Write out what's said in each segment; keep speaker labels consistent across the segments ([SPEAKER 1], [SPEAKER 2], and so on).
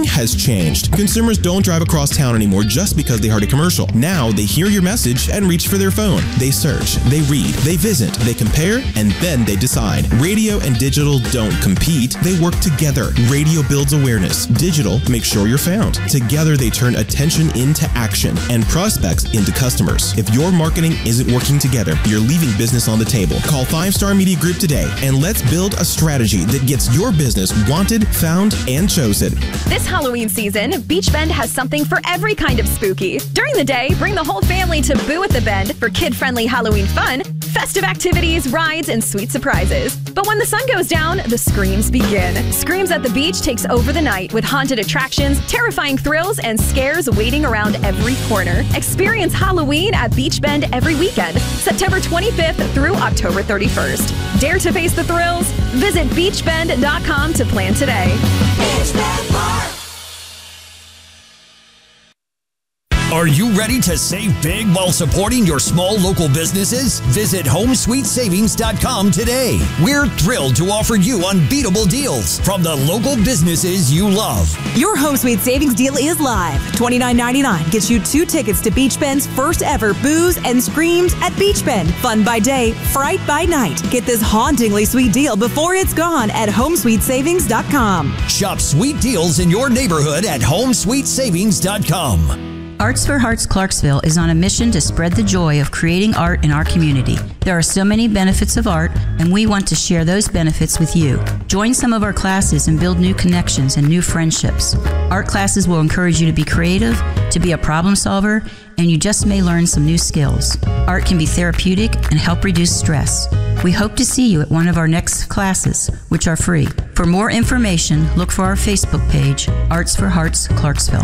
[SPEAKER 1] Driving has changed. Consumers don't drive across town anymore just because they heard a commercial. Now they hear your message and reach for their phone. They search, they read, they visit, they compare, and then they decide. Radio and digital don't compete, they work together. Radio builds awareness. Digital makes sure you're found. Together they turn attention into action and prospects into customers. If your marketing isn't working together, you're leaving business on the table. Call 5 Star Media Group today and let's build a strategy that gets your business wanted, found, and chosen.
[SPEAKER 2] This Halloween season, Beach Bend has something for every kind of spooky. During the day, bring the whole family to Boo at the Bend for kid-friendly Halloween fun, festive activities, rides, and sweet surprises. But when the sun goes down, the screams begin. Screams at the Beach takes over the night with haunted attractions, terrifying thrills, and scares waiting around every corner. Experience Halloween at Beach Bend every weekend, September 25th through October 31st. Dare to face the thrills? Visit beachbend.com to plan today. Beach Bend Park.
[SPEAKER 3] Are you ready to save big while supporting your small local businesses? Visit HomeSweetSavings.com today. We're thrilled to offer you unbeatable deals from the local businesses you love.
[SPEAKER 4] Your Home Sweet Savings deal is live. $29.99 gets you 2 tickets to Beach Bend's first ever Booze and Screams at Beach Bend. Fun by day, fright by night. Get this hauntingly sweet deal before it's gone at HomeSweetSavings.com.
[SPEAKER 3] Shop sweet deals in your neighborhood at HomeSweetSavings.com.
[SPEAKER 5] Arts for Hearts Clarksville is on a mission to spread the joy of creating art in our community. There are so many benefits of art, and we want to share those benefits with you. Join some of our classes and build new connections and new friendships. Art classes will encourage you to be creative, to be a problem solver, and you just may learn some new skills. Art can be therapeutic and help reduce stress. We hope to see you at one of our next classes, which are free. For more information, look for our Facebook page, Arts for Hearts Clarksville.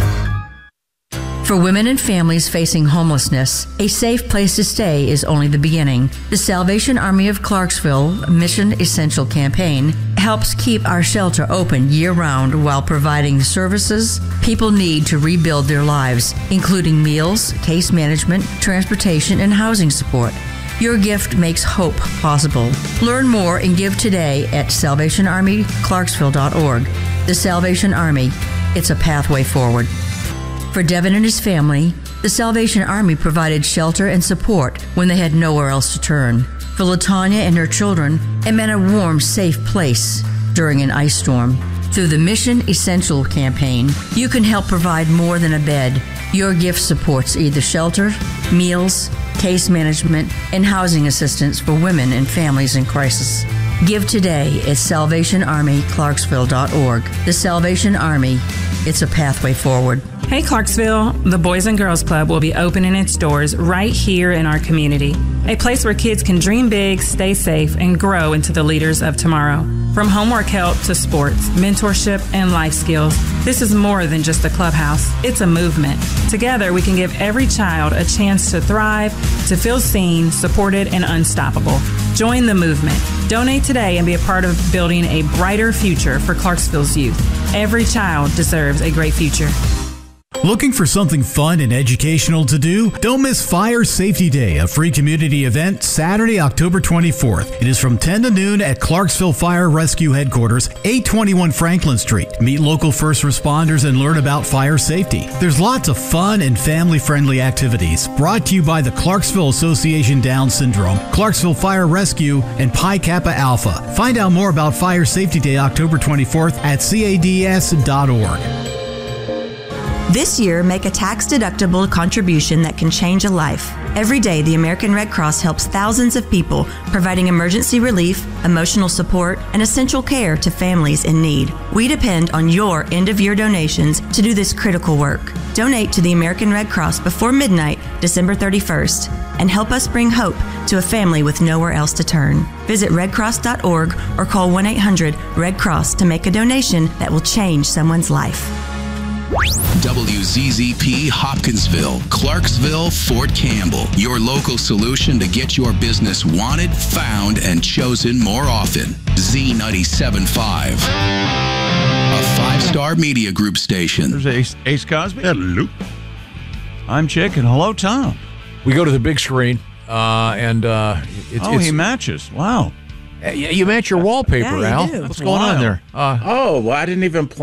[SPEAKER 6] For women and families facing homelessness, a safe place to stay is only the beginning. The Salvation Army of Clarksville Mission Essential campaign helps keep our shelter open year-round while providing the services people need to rebuild their lives, including meals, case management, transportation, and housing support. Your gift makes hope possible. Learn more and give today at SalvationArmyClarksville.org. The Salvation Army, it's a pathway forward. For Devin and his family, the Salvation Army provided shelter and support when they had nowhere else to turn. For LaTanya and her children, it meant a warm, safe place during an ice storm. Through the Mission Essential campaign, you can help provide more than a bed. Your gift supports either shelter, meals, case management, and housing assistance for women and families in crisis. Give today at SalvationArmyClarksville.org. The Salvation Army, it's a pathway forward.
[SPEAKER 7] Hey Clarksville, the Boys and Girls Club will be opening its doors right here in our community. A place where kids can dream big, stay safe, and grow into the leaders of tomorrow. From homework help to sports, mentorship, and life skills, this is more than just a clubhouse. It's a movement. Together, we can give every child a chance to thrive, to feel seen, supported, and unstoppable. Join the movement. Donate today and be a part of building a brighter future for Clarksville's youth. Every child deserves a great future.
[SPEAKER 8] Looking for something fun and educational to do? Don't miss Fire Safety Day, a free community event Saturday, October 24th. It is from 10 to noon at Clarksville Fire Rescue Headquarters, 821 Franklin Street. Meet local first responders and learn about fire safety. There's lots of fun and family-friendly activities brought to you by the Clarksville Association Down Syndrome, Clarksville Fire Rescue, and Pi Kappa Alpha. Find out more about Fire Safety Day, October 24th at cads.org.
[SPEAKER 4] This year, make a tax-deductible contribution that can change a life. Every day, the American Red Cross helps thousands of people, providing emergency relief, emotional support, and essential care to families in need. We depend on your end-of-year donations to do this critical work. Donate to the American Red Cross before midnight, December 31st, and help us bring hope to a family with nowhere else to turn. Visit redcross.org or call 1-800-RED-CROSS to make a donation that will change someone's life.
[SPEAKER 9] WZZP Hopkinsville, Clarksville, Fort Campbell. Your local solution to get your business wanted, found, and chosen more often. Z97.5. A 5-star media group station.
[SPEAKER 10] There's Ace Cosby. Hello. I'm Chick, and hello, Tom.
[SPEAKER 11] We go to the big screen, and
[SPEAKER 10] he matches. Wow.
[SPEAKER 11] You match your wallpaper,
[SPEAKER 4] yeah,
[SPEAKER 11] Al.
[SPEAKER 4] do.
[SPEAKER 11] What's going on there?
[SPEAKER 12] I didn't even plan.